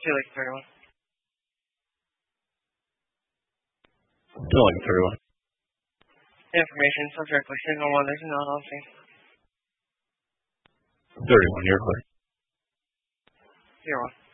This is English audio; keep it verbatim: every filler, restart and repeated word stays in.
feel like thirty-one. Feel like thirty-one. Information, subject like signal one, there's no L C. thirty-one, you're clear. Zero one.